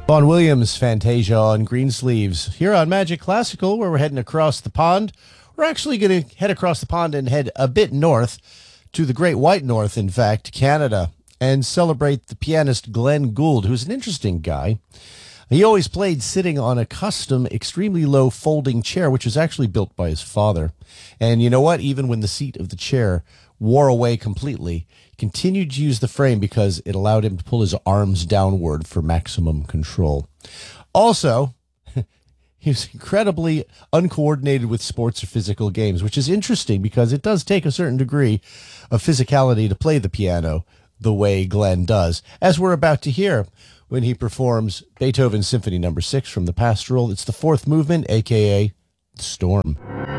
Vaughan Williams, Fantasia on Greensleeves. Here on Magic Classical, where we're heading across the pond. We're actually going to head across the pond and head a bit north to the Great White North, in fact, Canada, and celebrate the pianist Glenn Gould, who's an interesting guy. He always played sitting on a custom, extremely low folding chair, which was actually built by his father. And you know what? Even when the seat of the chair wore away completely, he continued to use the frame because it allowed him to pull his arms downward for maximum control. Also, he was incredibly uncoordinated with sports or physical games, which is interesting because it does take a certain degree of physicality to play the piano the way Glenn does, as we're about to hear when he performs Beethoven Symphony No. 6 from the Pastoral. It's the fourth movement, a.k.a. Storm.